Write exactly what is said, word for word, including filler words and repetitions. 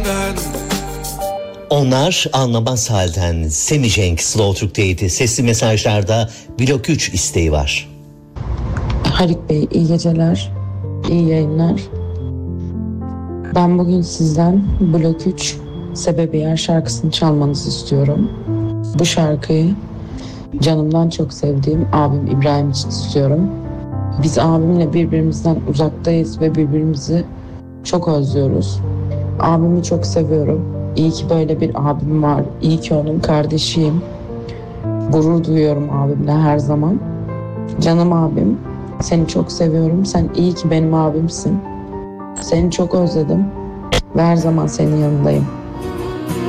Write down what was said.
halden. Onlar anlamaz halden. Semi Cenk Slow Türk'teydi. Sesli mesajlarda Blok üç isteği var. Haluk Bey iyi geceler, iyi yayınlar. Ben bugün sizden Blok üç Sebebi Yer şarkısını çalmanızı istiyorum. Bu şarkıyı canımdan çok sevdiğim abim İbrahim için istiyorum. Biz abimle birbirimizden uzaktayız ve birbirimizi çok özlüyoruz. Abimi çok seviyorum. İyi ki böyle bir abim var. İyi ki onun kardeşiyim. Gurur duyuyorum abimle her zaman. Canım abim, seni çok seviyorum. Sen iyi ki benim abimsin. Seni çok özledim ve her zaman senin yanındayım.